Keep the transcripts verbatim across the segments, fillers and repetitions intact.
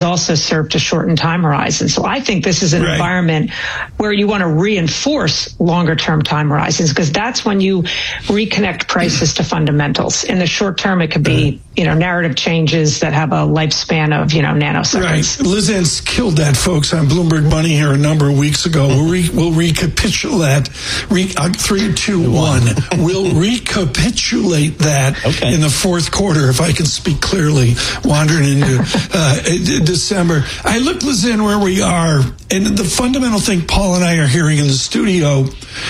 also serve to shorten time horizons. So I think this is an right. environment where you want to reinforce longer term time horizons, because that's when you reconnect prices to fundamentals. In the short term, it could be, you know, narrative changes that have a lifespan of, you know, nanoseconds. Right. Liz Ann's killed that, folks, on Bloomberg Money here a number of weeks ago. We'll, re- we'll recapitulate. Re- uh, three, two, one. We'll recapitulate that okay. in the fourth quarter, if I can speak clearly, wandering into uh, December. I look, Liz Ann, where we are, and the fundamental thing Paul and I are hearing in the studio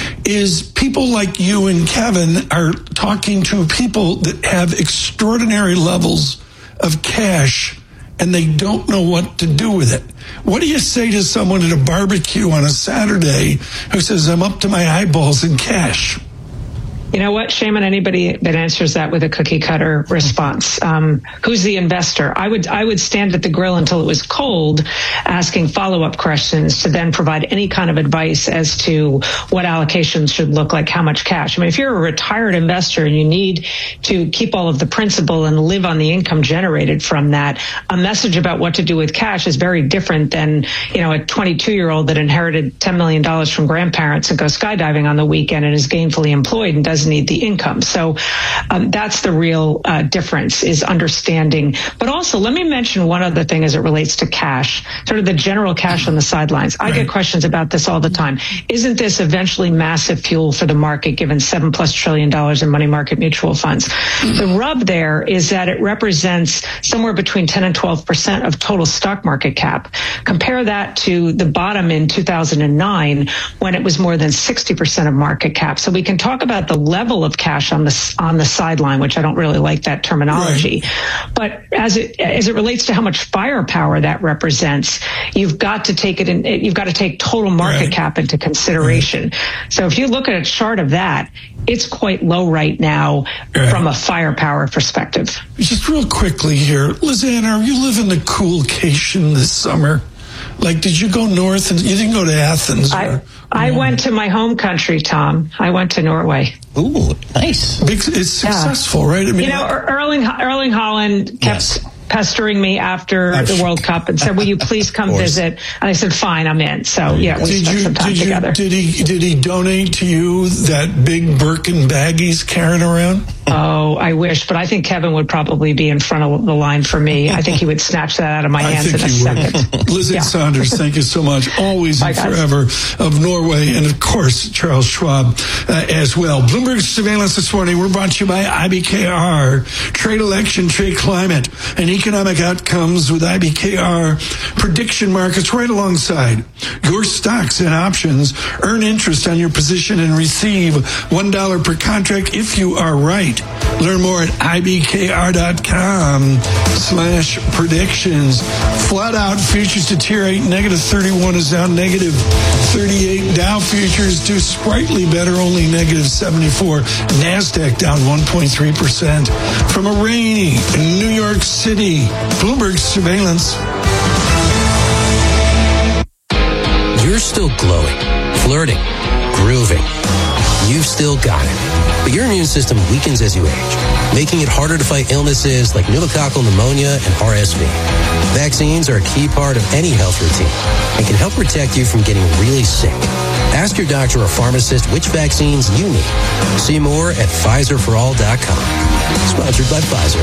is people like you and Kevin are talking to people that have extraordinary levels of cash, and they don't know what to do with it. What do you say to someone at a barbecue on a Saturday who says, I'm up to my eyeballs in cash? You know what? Shame on anybody that answers that with a cookie cutter response. Um, who's the investor? I would I would stand at the grill until it was cold, asking follow-up questions to then provide any kind of advice as to what allocations should look like, how much cash. I mean, if you're a retired investor and you need to keep all of the principal and live on the income generated from that, a message about what to do with cash is very different than, you know, a twenty-two-year-old that inherited ten million dollars from grandparents and goes skydiving on the weekend and is gainfully employed and doesn't need the income. So um, that's the real uh, difference, is understanding. But also, let me mention one other thing as it relates to cash, sort of the general cash on the sidelines. I right. get questions about this all the time. Isn't this eventually massive fuel for the market, given seven plus trillion dollars in money market mutual funds? The rub there is that it represents somewhere between ten and twelve percent of total stock market cap. Compare that to the bottom in two thousand nine, when it was more than sixty percent of market cap. So we can talk about the level of cash on the on the sideline, which I don't really like that terminology. Right. But as it as it relates to how much firepower that represents, you've got to take it in. You've got to take total market right. cap into consideration. Right. So if you look at a chart of that, it's quite low right now right. from a firepower perspective. Just real quickly here, Liz Ann, are you living the coolcation this summer? Like, did you go north and you didn't go to Athens? Or, I, I no. went to my home country, Tom. I went to Norway. Ooh, nice. It's successful, yeah. right? I mean, you know, Erling Erling Haaland kept yes. pestering me after I'm the World Cup and said, "Will you please come visit?" And I said, "Fine, I'm in." So yeah, we did spent you, some time did together. You, did he did he donate to you that big Birkin bag he's carrying around? Oh, I wish, but I think Kevin would probably be in front of the line for me. I think he would snatch that out of my hands in a second. Liz Ann yeah. Saunders, thank you so much. Always Bye, and guys. Forever of Norway, and of course, Charles Schwab uh, as well. Bloomberg Surveillance this morning, we're brought to you by I B K R. Trade election, trade climate, and economic outcomes with I B K R prediction markets right alongside your stocks and options. Earn interest on your position and receive one dollar per contract if you are right. Learn more at ibkr.com slash predictions. Flat out futures deteriorate. Negative thirty-one is down negative thirty-eight. Dow futures do sprightly better, only negative seventy-four. NASDAQ down one point three percent. From a rainy New York City, Bloomberg Surveillance. You're still glowing, flirting, grooving. You've still got it. But your immune system weakens as you age, making it harder to fight illnesses like pneumococcal pneumonia and R S V. Vaccines are a key part of any health routine and can help protect you from getting really sick. Ask your doctor or pharmacist which vaccines you need. See more at Pfizer for all dot com. Sponsored by Pfizer.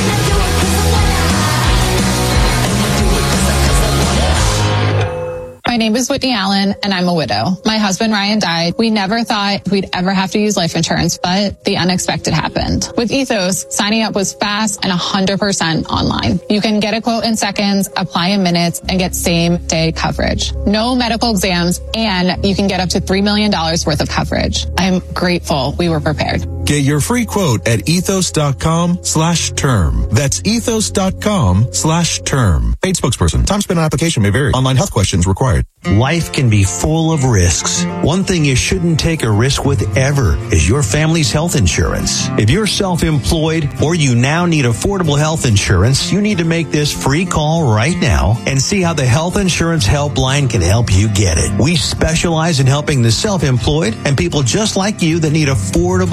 My name is Whitney Allen, and I'm a widow. My husband, Ryan, died. We never thought we'd ever have to use life insurance, but the unexpected happened. With Ethos, signing up was fast and one hundred percent online. You can get a quote in seconds, apply in minutes, and get same-day coverage. No medical exams, and you can get up to three million dollars worth of coverage. I'm grateful we were prepared. Get your free quote at ethos.com slash term. That's ethos.com slash term. Paid spokesperson. Time spent on application may vary. Online health questions required. Life can be full of risks. One thing you shouldn't take a risk with ever is your family's health insurance. If you're self-employed or you now need affordable health insurance, you need to make this free call right now and see how the Health Insurance Helpline can help you get it. We specialize in helping the self-employed and people just like you that need affordable health insurance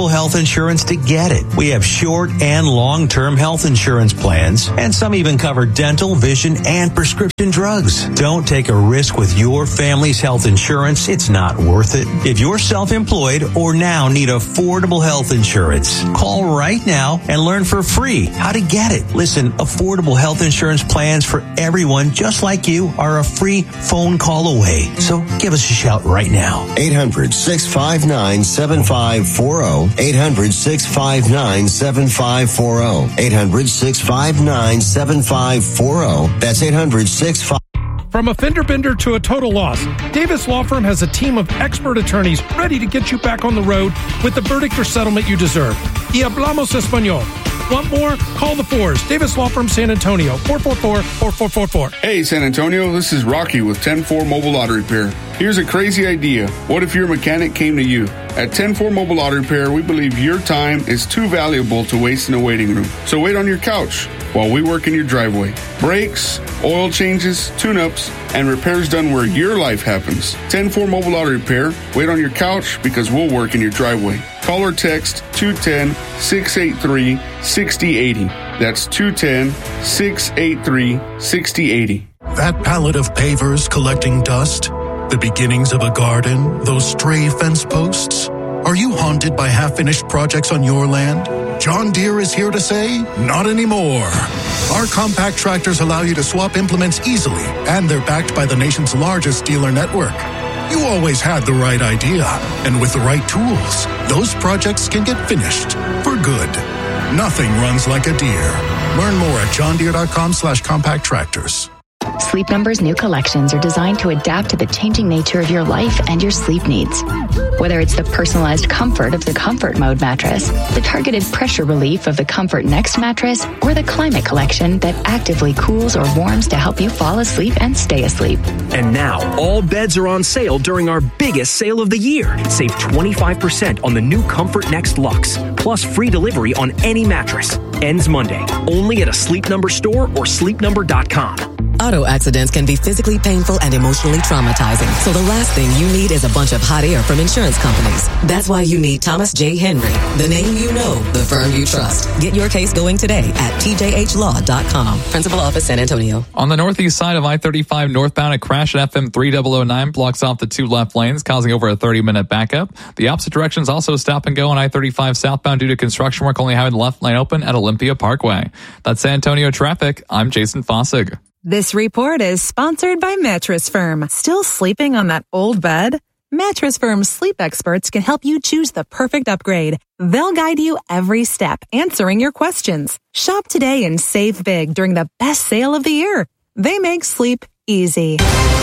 insurance to get it. We have short and long-term health insurance plans, and some even cover dental, vision, and prescription drugs. Don't take a risk with your family's health insurance. It's not worth it. If you're self-employed or now need affordable health insurance, call right now and learn for free how to get it. Listen, affordable health insurance plans for everyone just like you are a free phone call away. So give us a shout right now. eight hundred, six five nine, seven five four zero. eight hundred, six five nine, seven five four zero. eight hundred, six five nine, seven five four zero. That's eight hundred, six five nine. From a fender bender to a total loss, Davis Law Firm has a team of expert attorneys ready to get you back on the road with the verdict or settlement you deserve. Y hablamos español. Want more? Call the Fours. Davis Law Firm, San Antonio, four four four, four four four four. Hey, San Antonio, this is Rocky with ten four Mobile Auto Repair. Here's a crazy idea. What if your mechanic came to you? At ten four Mobile Auto Repair, we believe your time is too valuable to waste in a waiting room. So wait on your couch while we work in your driveway. Brakes, oil changes, tune-ups, and repairs done where your life happens. ten four Mobile Auto Repair. Wait on your couch because we'll work in your driveway. Call or text two one zero, six eight three, six zero eight zero. That's two one zero, six eight three, six zero eight zero. That pallet of pavers collecting dust? The beginnings of a garden? Those stray fence posts? Are you haunted by half-finished projects on your land? John Deere is here to say, not anymore. Our compact tractors allow you to swap implements easily, and they're backed by the nation's largest dealer network. You always had the right idea, and with the right tools, those projects can get finished for good. Nothing runs like a Deere. Learn more at johndeere.com slash compact tractors. Sleep Number's new collections are designed to adapt to the changing nature of your life and your sleep needs. Whether it's the personalized comfort of the Comfort Mode mattress, the targeted pressure relief of the Comfort Next mattress, or the Climate Collection that actively cools or warms to help you fall asleep and stay asleep. And now, all beds are on sale during our biggest sale of the year. Save twenty-five percent on the new Comfort Next Luxe, plus free delivery on any mattress. Ends Monday, only at a Sleep Number store or sleep number dot com. Auto accidents can be physically painful and emotionally traumatizing, so the last thing you need is a bunch of hot air from insurance companies. That's why you need Thomas J. Henry, the name you know, the firm you trust. Get your case going today at T J H law dot com. Principal Office, San Antonio. On the northeast side of I thirty-five northbound, a crash at F M three thousand nine blocks off the two left lanes, causing over a thirty-minute backup. The opposite direction is also stop and go on I thirty-five southbound due to construction work, only having the left lane open at Olympia Parkway. That's San Antonio traffic. I'm Jason Fossig. This report is sponsored by Mattress Firm. Still sleeping on that old bed? Mattress Firm's sleep experts can help you choose the perfect upgrade. They'll guide you every step, answering your questions. Shop today and save big during the best sale of the year. They make sleep easy.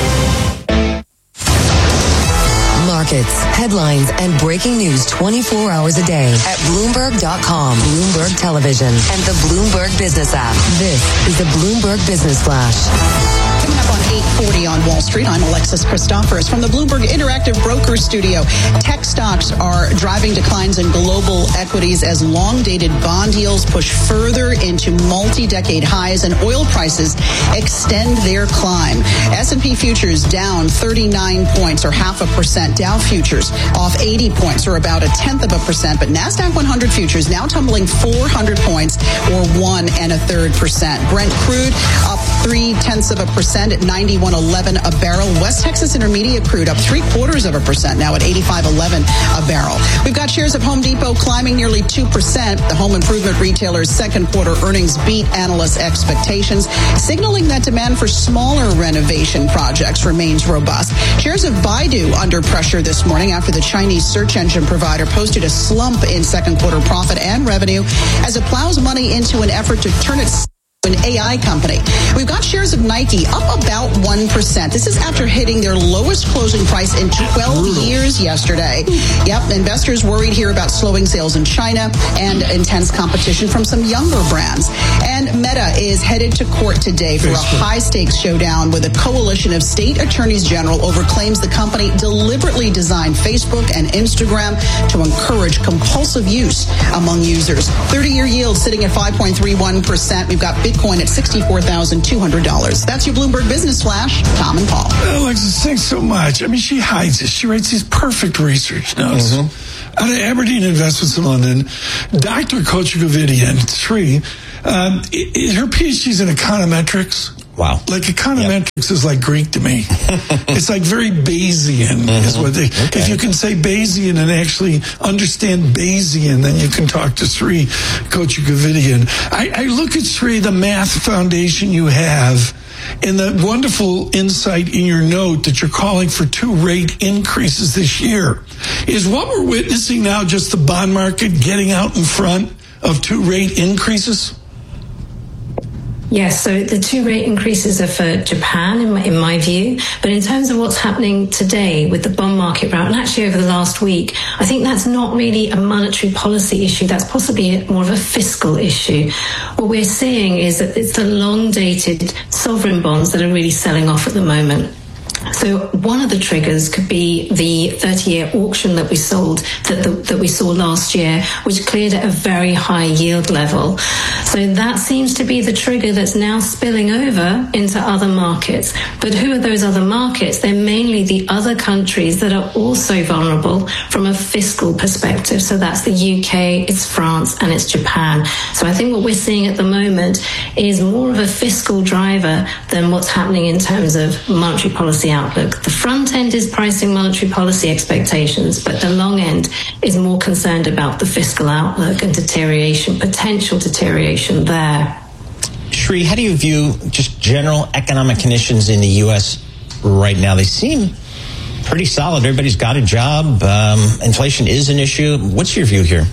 Markets, headlines, and breaking news twenty-four hours a day at Bloomberg dot com, Bloomberg Television, and the Bloomberg Business app. This is the Bloomberg Business Flash. Coming up on eight forty on Wall Street, I'm Alexis Christophorus from the Bloomberg Interactive Broker Studio. Tech stocks are driving declines in global equities as long-dated bond yields push further into multi-decade highs and oil prices extend their climb. S and P futures down thirty-nine points or half a percent. Dow futures off eighty points or about a tenth of a percent. But NASDAQ one hundred futures now tumbling four hundred points or one and a third percent. Brent crude up three tenths of a percent at ninety-one eleven a barrel. West Texas Intermediate crude up three quarters of a percent now at eighty-five eleven a barrel. We've got shares of Home Depot climbing nearly two percent. The home improvement retailer's second quarter earnings beat analysts' expectations, signaling that demand for smaller renovation projects remains robust. Shares of Baidu under pressure this morning after the Chinese search engine provider posted a slump in second quarter profit and revenue as it plows money into an effort to turn its an A I company. We've got shares of Nike up about one percent. This is after hitting their lowest closing price in twelve years yesterday. Yep, investors worried here about slowing sales in China and intense competition from some younger brands. And Meta is headed to court today for a high-stakes showdown with a coalition of state attorneys general over claims the company deliberately designed Facebook and Instagram to encourage compulsive use among users. thirty-year yield sitting at five point three one percent. We've got Bitcoin at sixty-four thousand two hundred dollars. That's your Bloomberg Business Flash. Tom and Paul. Alexis, thanks so much. I mean, she hides it. She writes these perfect research notes. Mm-hmm. out of Aberdeen Investments in London, Doctor Kochakovidian, Sri, um, her PhD's in econometrics. Wow. Like econometrics yep. is like Greek to me. It's like very Bayesian mm-hmm. is what they, okay. If you can say Bayesian and actually understand Bayesian, then you can talk to Sri Kochakovidian. I, I look at Sri, the math foundation you have, and the wonderful insight in your note that you're calling for two rate increases this year. Is what we're witnessing now just the bond market getting out in front of two rate increases? Yes, so the two rate increases are for Japan, in my, in my view. But in terms of what's happening today with the bond market route, and actually over the last week, I think that's not really a monetary policy issue. That's possibly more of a fiscal issue. What we're seeing is that it's the long-dated sovereign bonds that are really selling off at the moment. So one of the triggers could be the thirty-year auction that we sold, that, the, that we saw last year, which cleared at a very high yield level. So that seems to be the trigger that's now spilling over into other markets. But who are those other markets? They're mainly the other countries that are also vulnerable from a fiscal perspective. So that's the U K, it's France, and it's Japan. So I think what we're seeing at the moment is more of a fiscal driver than what's happening in terms of monetary policy outlook. The front end is pricing monetary policy expectations, but the long end is more concerned about the fiscal outlook and deterioration, potential deterioration there. Sri, how do you view just general economic conditions in the U S right now? They seem pretty solid. Everybody's got a job. Um, inflation is an issue. What's your view here?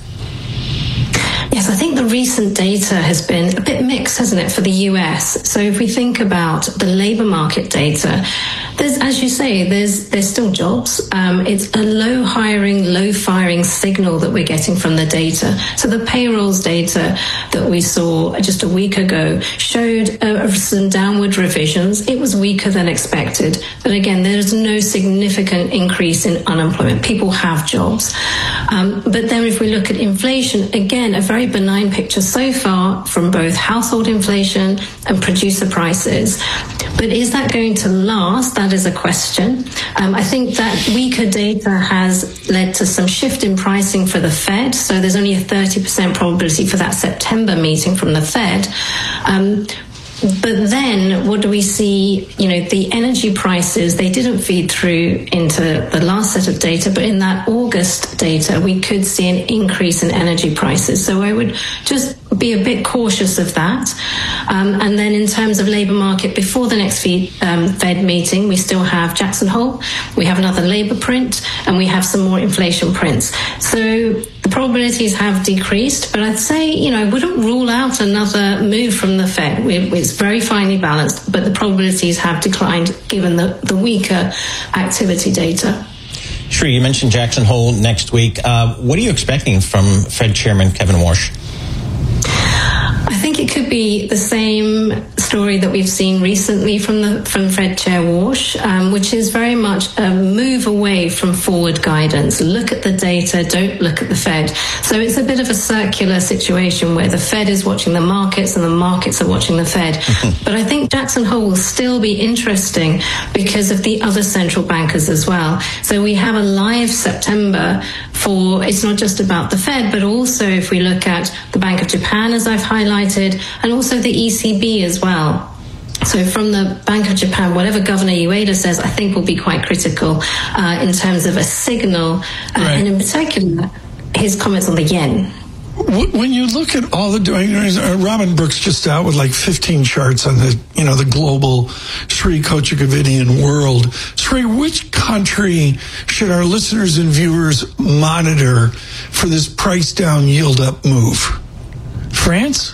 Yes, I think the recent data has been a bit mixed, hasn't it, for the U S? So if we think about the labour market data, there's, as you say, there's there's still jobs. Um, it's a low hiring, low firing signal that we're getting from the data. So the payrolls data that we saw just a week ago showed uh, some downward revisions. It was weaker than expected. But again, there's no significant increase in unemployment. People have jobs. Um, but then if we look at inflation, again, a very benign picture so far from both household inflation and producer prices. But is that going to last? That is a question. Um, I think that weaker data has led to some shift in pricing for the Fed. So there's only a thirty percent probability for that September meeting from the Fed. Um, But then what do we see? You know, the energy prices, they didn't feed through into the last set of data, but in that August data, we could see an increase in energy prices. So I would just be a bit cautious of that. Um, and then in terms of labour market, before the next Fed, um, Fed meeting, we still have Jackson Hole, we have another labour print, and we have some more inflation prints. So the probabilities have decreased, but I'd say, you know, I wouldn't rule out another move from the Fed. It's very finely balanced, but the probabilities have declined given the, the weaker activity data. Sri, you mentioned Jackson Hole next week. Uh, what are you expecting from Fed Chairman Kevin Warsh? I think it could be the same story that we've seen recently from the from Fed Chair Warsh, um, which is very much a move away from forward guidance. Look at the data, don't look at the Fed. So it's a bit of a circular situation where the Fed is watching the markets and the markets are watching the Fed. But I think Jackson Hole will still be interesting because of the other central bankers as well. So we have a live September for, it's not just about the Fed, but also if we look at the Bank of Japan, as I've highlighted, and also the E C B as well. So from the Bank of Japan, whatever Governor Ueda says, I think will be quite critical uh, in terms of a signal, uh, right. And in particular, his comments on the yen. When you look at all the doing, uh, Robin Brooks just out with like fifteen charts on the, you know, the global Sri Kochakovidian world. Sri, which country should our listeners and viewers monitor for this price down, yield up move? France?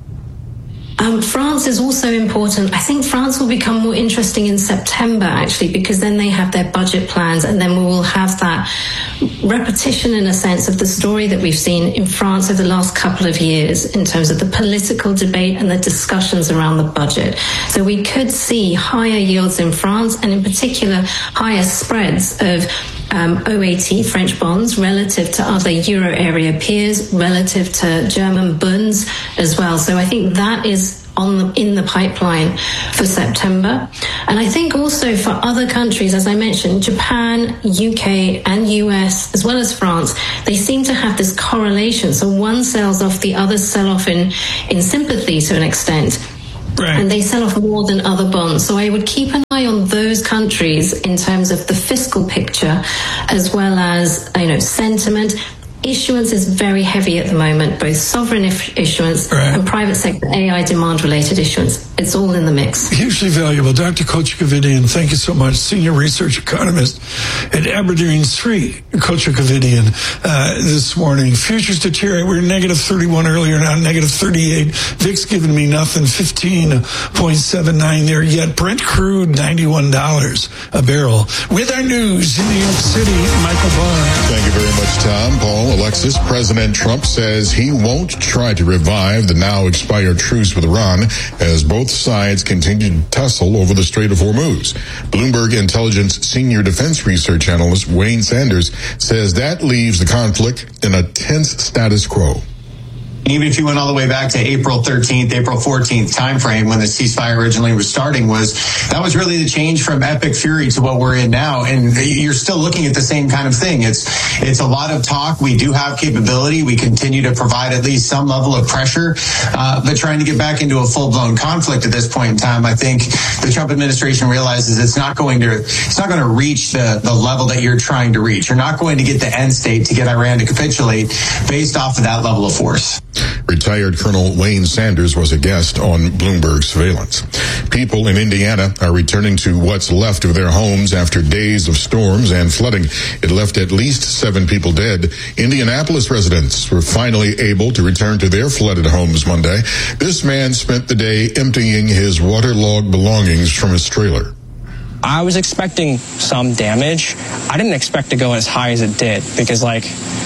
Um, France is also important. I think France will become more interesting in September, actually, because then they have their budget plans, and then we will have that repetition, in a sense, of the story that we've seen in France over the last couple of years in terms of the political debate and the discussions around the budget. So we could see higher yields in France, and in particular, higher spreads of Um, O A T, French bonds, relative to other euro area peers, relative to German bunds as well. So I think that is on the, in the pipeline for September. And I think also for other countries, as I mentioned, Japan, U K, and U S, as well as France, they seem to have this correlation. So one sells off, the others sell off in, in sympathy to an extent. Right. And they sell off more than other bonds. So I would keep an eye on those countries in terms of the fiscal picture, as well as, you know, sentiment. Issuance is very heavy at the moment, both sovereign if- issuance right. and private sector A I demand-related issuance. It's all in the mix. Hugely valuable. Doctor Kochikovidian, thank you so much. Senior research economist at Aberdeen Street, Kochikovidian, uh, this morning. Futures deteriorate. We were negative thirty-one earlier, now negative thirty-eight. V I X giving me nothing, fifteen point seven nine there yet. Brent crude, ninety-one dollars a barrel. With our news in New York City, Michael Barr. Thank you very much, Tom. Paul, Alexis, President Trump says he won't try to revive the now expired truce with Iran as both sides continue to tussle over the Strait of Hormuz. Bloomberg Intelligence senior defense research analyst Wayne Sanders says that leaves the conflict in a tense status quo. Even if you went all the way back to April thirteenth, April fourteenth timeframe when the ceasefire originally was starting, was that was really the change from epic fury to what we're in now. And you're still looking at the same kind of thing. It's it's a lot of talk. We do have capability. We continue to provide at least some level of pressure. Uh, but trying to get back into a full-blown conflict at this point in time, I think the Trump administration realizes it's not going to it's not going to reach the, the level that you're trying to reach. You're not going to get the end state to get Iran to capitulate based off of that level of force. Retired Colonel Wayne Sanders was a guest on Bloomberg Surveillance. People in Indiana are returning to what's left of their homes after days of storms and flooding. It left at least seven people dead. Indianapolis residents were finally able to return to their flooded homes Monday. This man spent the day emptying his waterlogged belongings from his trailer. I was expecting some damage. I didn't expect to go as high as it did because, like,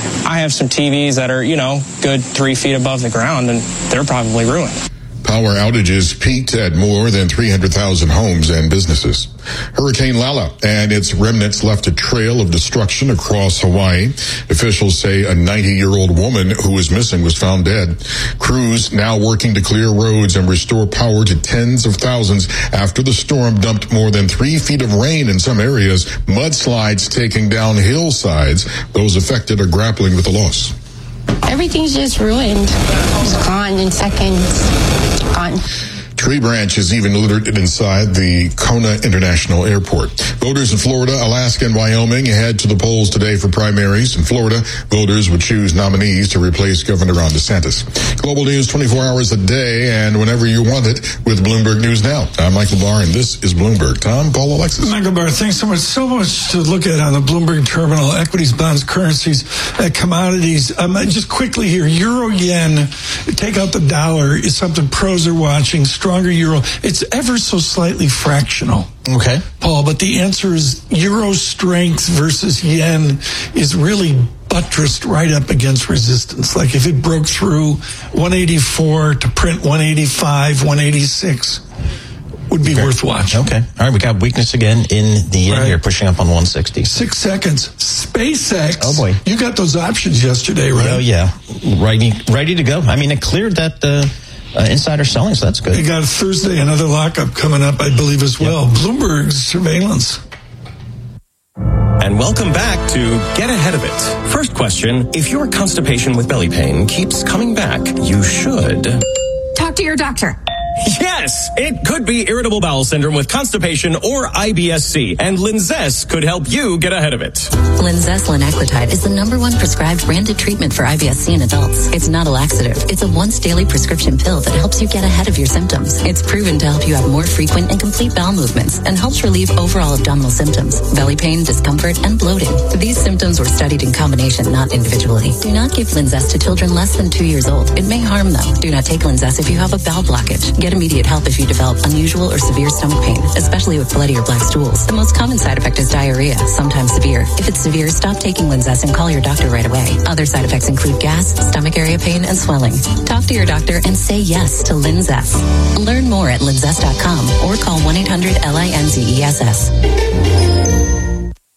I have some T Vs that are, you know, good three feet above the ground, and they're probably ruined. Power outages peaked at more than three hundred thousand homes and businesses. Hurricane Lala and its remnants left a trail of destruction across Hawaii. Officials say a ninety-year-old woman who was missing was found dead. Crews now working to clear roads and restore power to tens of thousands after the storm dumped more than three feet of rain in some areas. Mudslides taking down hillsides. Those affected are grappling with the loss. Everything's just ruined. It's gone in seconds. Gone. Tree branches even littered inside the Kona International Airport. Voters in Florida, Alaska, and Wyoming head to the polls today for primaries. In Florida, voters would choose nominees to replace Governor Ron DeSantis. Global news twenty-four hours a day and whenever you want it with Bloomberg News Now. I'm Michael Barr, and this is Bloomberg. Tom, Paul, Alexis. Michael Barr, thanks so much. So much to look at on the Bloomberg terminal. Equities, bonds, currencies, uh, commodities. Um, just quickly here, euro yen, take out the dollar, is something pros are watching. Stronger euro. It's ever so slightly fractional. Okay. Paul, but the answer is euro strength versus yen is really buttressed right up against resistance. Like if it broke through one eighty-four to print one eighty-five, one eighty-six would be okay. worth watching. Okay. All right. We got weakness again in the yen right. here, pushing up on one sixty. Six seconds. SpaceX. Oh, boy. You got those options yesterday, right? Oh, yeah. Ready, ready to go. I mean, it cleared that uh, uh, insider selling, so that's good. They got Thursday, another lockup coming up, I believe, as well. Yep. Bloomberg's surveillance. And welcome back to Get Ahead of It. First question, if your constipation with belly pain keeps coming back, you should talk to your doctor. Yes, it could be irritable bowel syndrome with constipation or I B S C, and Linzess could help you get ahead of it. Linzess linaclotide is the number one prescribed branded treatment for I B S C in adults. It's not a laxative. It's a once daily prescription pill that helps you get ahead of your symptoms. It's proven to help you have more frequent and complete bowel movements and helps relieve overall abdominal symptoms, belly pain, discomfort, and bloating. These symptoms were studied in combination, not individually. Do not give Linzess to children less than two years old. It may harm them. Do not take Linzess if you have a bowel blockage. Get immediate help if you develop unusual or severe stomach pain, especially with bloody or black stools. The most common side effect is diarrhea, sometimes severe. If it's severe, stop taking Linzess and call your doctor right away. Other side effects include gas, stomach area pain, and swelling. Talk to your doctor and say yes to Linzess. Learn more at linzess dot com or call one eight hundred L I N Z E S S.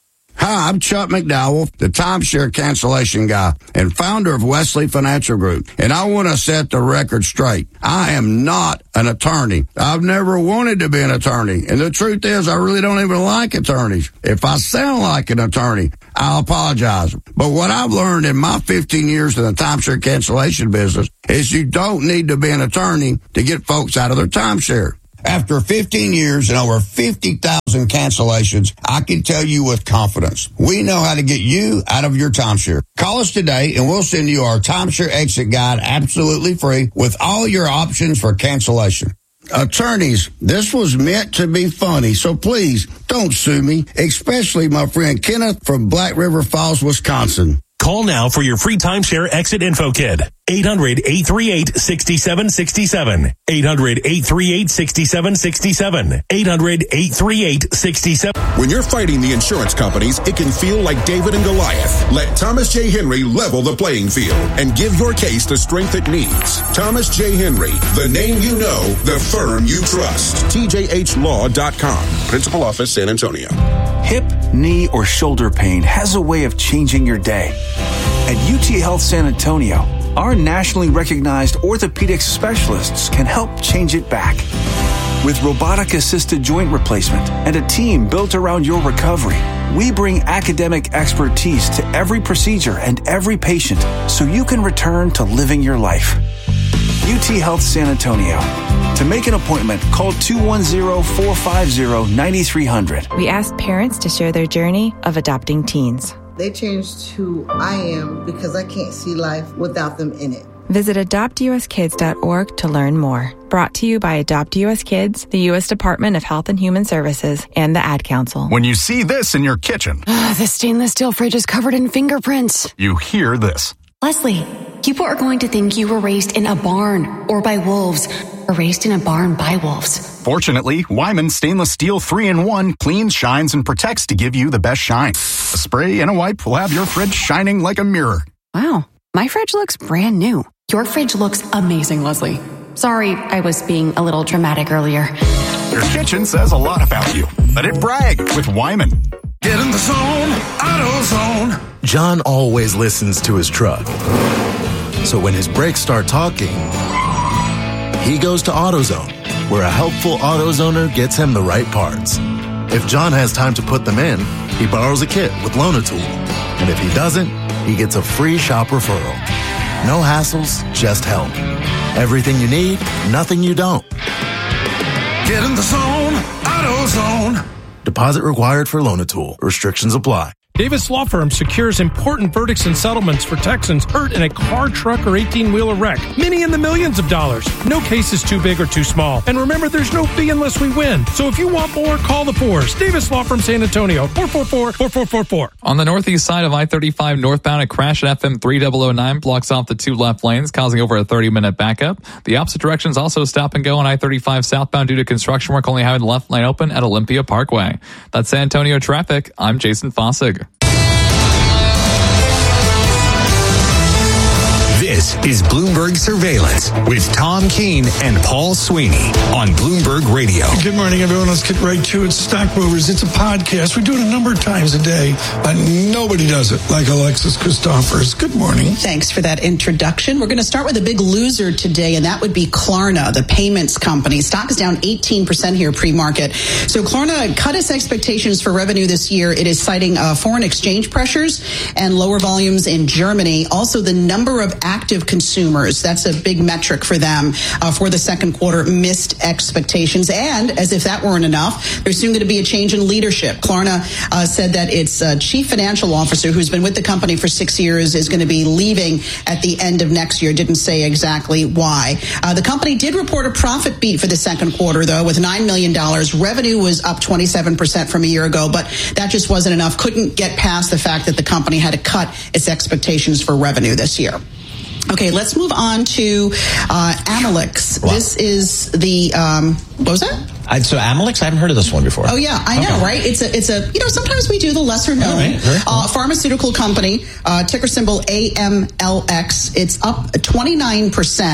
Hi, I'm Chuck McDowell, the timeshare cancellation guy and founder of Wesley Financial Group. And I want to set the record straight. I am not an attorney. I've never wanted to be an attorney. And the truth is, I really don't even like attorneys. If I sound like an attorney, I'll apologize. But what I've learned in my fifteen years in the timeshare cancellation business is you don't need to be an attorney to get folks out of their timeshare. After fifteen years and over fifty thousand cancellations, I can tell you with confidence, we know how to get you out of your timeshare. Call us today and we'll send you our timeshare exit guide absolutely free with all your options for cancellation. Attorneys, this was meant to be funny, so please don't sue me, especially my friend Kenneth from Black River Falls, Wisconsin. Call now for your free timeshare exit info kit. eight hundred, eight three eight, six seven six seven. eight hundred, eight three eight, six seven six seven. eight hundred, eight three eight, six seven. When you're fighting the insurance companies, it can feel like David and Goliath. Let Thomas J. Henry level the playing field and give your case the strength it needs. Thomas J. Henry, the name you know, the firm you trust. T J H law dot com. Principal Office, San Antonio. Hip, knee, or shoulder pain has a way of changing your day. At U T Health San Antonio, our nationally recognized orthopedic specialists can help change it back. With robotic-assisted joint replacement and a team built around your recovery, we bring academic expertise to every procedure and every patient so you can return to living your life. U T Health San Antonio. To make an appointment, call two one zero, four five zero, nine three zero zero. We asked parents to share their journey of adopting teens. They changed who I am because I can't see life without them in it. Visit adopt u s kids dot org to learn more. Brought to you by Adopt U S Kids, the U S Department of Health and Human Services, and the Ad Council. When you see this in your kitchen, the stainless steel fridge is covered in fingerprints. You hear this. Leslie, people are going to think you were raised in a barn or by wolves, or raised in a barn by wolves. Fortunately, Wyman Stainless Steel three in one cleans, shines, and protects to give you the best shine. A spray and a wipe will have your fridge shining like a mirror. Wow, my fridge looks brand new. Your fridge looks amazing, Leslie. Sorry, I was being a little dramatic earlier. Your kitchen says a lot about you. Let it brag with Wyman. Get in the zone, AutoZone. John always listens to his truck. So when his brakes start talking, he goes to AutoZone, where a helpful AutoZoner gets him the right parts. If John has time to put them in, he borrows a kit with Loan-A-Tool. And if he doesn't, he gets a free shop referral. No hassles, just help. Everything you need, nothing you don't. Get in the zone, AutoZone. Deposit required for Loan-A-Tool. Restrictions apply. Davis Law Firm secures important verdicts and settlements for Texans hurt in a car, truck, or eighteen-wheeler wreck. Many in the millions of dollars. No case is too big or too small. And remember, there's no fee unless we win. So if you want more, call the Fours. Davis Law Firm San Antonio, four four four, four four four four. On the northeast side of I thirty-five northbound, a crash at F M three thousand nine blocks off the two left lanes, causing over a thirty-minute backup. The opposite direction is also stop and go on I thirty-five southbound due to construction work, only having the left lane open at Olympia Parkway. That's San Antonio traffic. I'm Jason Fossig. This is Bloomberg Surveillance with Tom Keene and Paul Sweeney on Bloomberg Radio. Good morning, everyone. Let's get right to it. Stock Movers. It's a podcast. We do it a number of times a day, but nobody does it like Alexis Christophers. Good morning. Thanks for that introduction. We're going to start with a big loser today, and that would be Klarna, the payments company. Stock is down eighteen percent here pre-market. So Klarna cut its expectations for revenue this year. It is citing uh, foreign exchange pressures and lower volumes in Germany. Also, the number of active consumers, that's a big metric for them uh, for the second quarter, missed expectations. And as if that weren't enough, there's soon going to be a change in leadership. Klarna uh, said that its uh, chief financial officer, who's been with the company for six years, is going to be leaving at the end of next year. Didn't say exactly why. Uh, the company did report a profit beat for the second quarter, though, with nine million dollars. Revenue was up twenty-seven percent from a year ago, but that just wasn't enough. Couldn't get past the fact that the company had to cut its expectations for revenue this year. Okay, let's move on to uh, Amylyx. Wow. This is the, um, what was that? I, so Amylyx, I haven't heard of this one before. Oh yeah, I know, okay. Right? It's a, it's a, you know, sometimes we do the lesser known right, cool. uh, pharmaceutical company, uh, ticker symbol A M L X. It's up twenty-nine percent.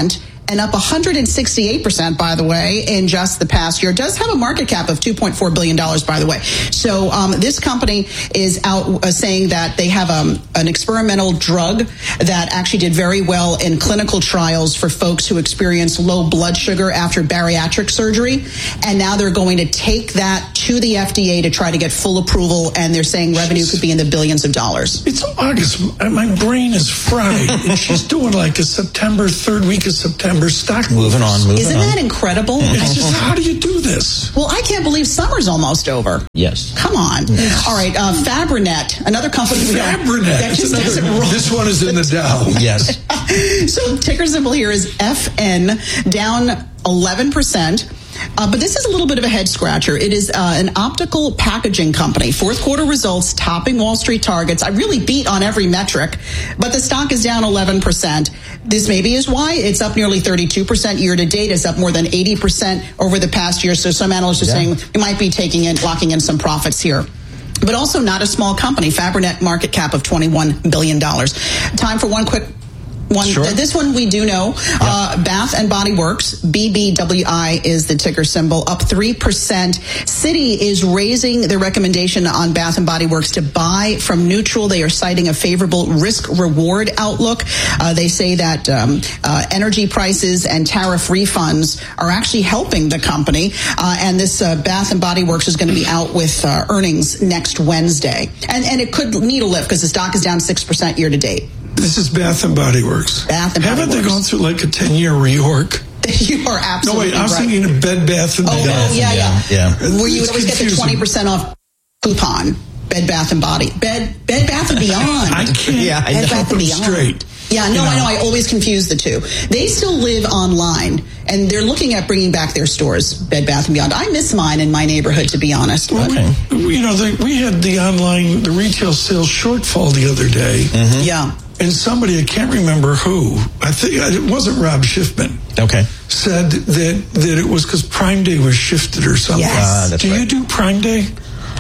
and up one hundred sixty-eight percent, by the way, in just the past year. It does have a market cap of two point four billion dollars, by the way. So um, this company is out uh, saying that they have um, an experimental drug that actually did very well in clinical trials for folks who experience low blood sugar after bariatric surgery. And now they're going to take that to the F D A to try to get full approval, and they're saying revenue could be in the billions of dollars. It's August. My brain is fried. And she's doing like a September, third week of September stock. Moving on, moving Isn't on. that incredible? It's just, how do you do this? Well, I can't believe summer's almost over. Yes. Come on. Yes. All right, uh, Fabrinet, another company. we don't- Fabrinet. That just It's doesn't another- roll. this one is in the Dow. Yes. So ticker symbol here is F N, down eleven percent. Uh, but this is a little bit of a head scratcher. It is uh, an optical packaging company. Fourth quarter results topping Wall Street targets. I really beat on every metric, but the stock is down eleven percent. This maybe is why it's up nearly thirty-two percent year to date. It's up more than eighty percent over the past year. So some analysts are Yeah. saying we might be taking in, locking in some profits here. But also not a small company. Fabrinet market cap of twenty-one billion dollars. Time for one quick One, Sure. This one we do know. Yep. Uh, Bath and Body Works, B B W I is the ticker symbol, up three percent. Citi is raising the recommendation on Bath and Body Works to buy from neutral. They are citing a favorable risk-reward outlook. Uh, they say that um, uh, energy prices and tariff refunds are actually helping the company. Uh, and this uh, Bath and Body Works is going to be out with uh, earnings next Wednesday. And, and it could need a lift because the stock is down six percent year to date. This is Bath and Body Works. Bath and Body Haven't Works. they gone through like a ten-year reorg? You are absolutely No, wait, I was right. thinking of Bed Bath and Oh, Beyond. oh, yeah, yeah. Yeah. Where you would It's always get the confusing. twenty percent off coupon. Bed Bath and Body. Bed Bed Bath and Beyond. I can't Yeah, I Bed know. Bath and Beyond. straight. Yeah, no, You know. I know. I always confuse the two. They still live online, and they're looking at bringing back their stores, Bed Bath and Beyond. I miss mine in my neighborhood, to be honest. Well, Okay. we, you know, the, we had the online, the retail sales shortfall the other day. Mm-hmm. Yeah. And somebody, I can't remember who, I think it wasn't Rob Schiffman, Okay. said that, that it was because Prime Day was shifted or something. Yes. Ah, that's do you right. do Prime Day?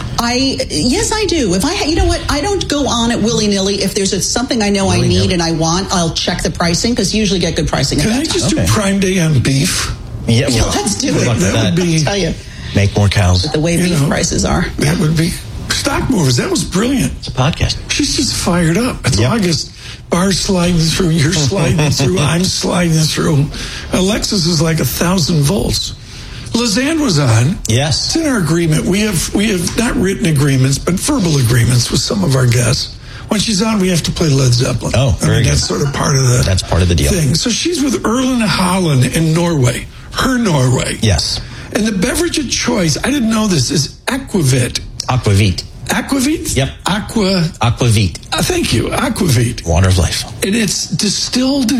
I yes, I do. If I, ha- you know what, I don't go on it willy nilly. If there's a, something I know I Willy-nilly. need and I want, I'll check the pricing because you usually get good pricing. Can at I that just time. Okay. do Prime Day on beef? Yeah, Yeah, well, let's do good it. luck with That would that. be, I'll tell you Make more cows. the way You beef know, prices are. that would be stock movers. That was brilliant. It's a podcast. She's just fired up. It's Yep. August. Bar's sliding through. You're sliding through. I'm sliding through. Alexis is like a thousand volts. Lizanne was on. Yes. It's in our agreement. We have we have not written agreements, but verbal agreements with some of our guests. When she's on, we have to play Led Zeppelin. Oh, I very mean, good. that's sort of part of the That's part of the deal. thing. So she's with Erlen Holland in Norway. Her Norway. Yes. And the beverage of choice, I didn't know this, is Aquavit. Aquavit. Aquavit? Yep. Aqua. Aquavit. Uh, thank you. Aquavit. Water of life. And it's distilled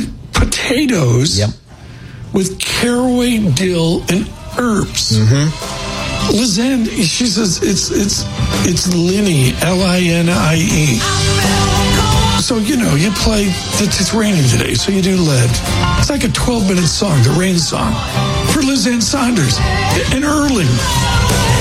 potatoes Yep. with caraway, dill, and herbs. Mm-hmm. Lizanne, she says it's it's it's Linnie, L I N I E. So, you know, you play, it's, it's raining today, so you do Lead. It's like a twelve-minute song, the rain song, for Lizanne Saunders and Erling.